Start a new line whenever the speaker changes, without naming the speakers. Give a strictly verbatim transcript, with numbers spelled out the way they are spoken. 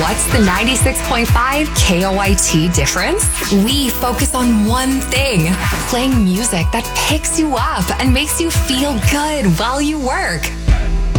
What's the ninety-six point five K O I T difference? We focus on one thing, playing music that picks you up and makes you feel good while you work.